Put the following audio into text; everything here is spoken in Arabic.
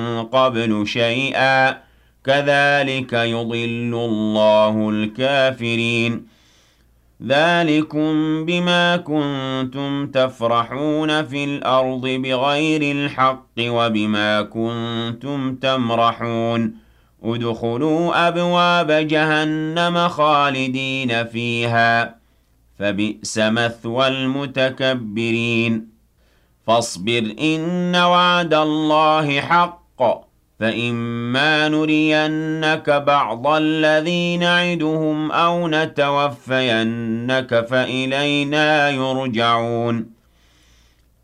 قبل شيئا كذلك يضل الله الكافرين ذلكم بما كنتم تفرحون في الأرض بغير الحق وبما كنتم تمرحون ادخلوا أبواب جهنم خالدين فيها فبئس مثوى المتكبرين فاصبر إن وعد الله حق فإما نرينك بعض الذي نعدهم أو نتوفينك فإلينا يرجعون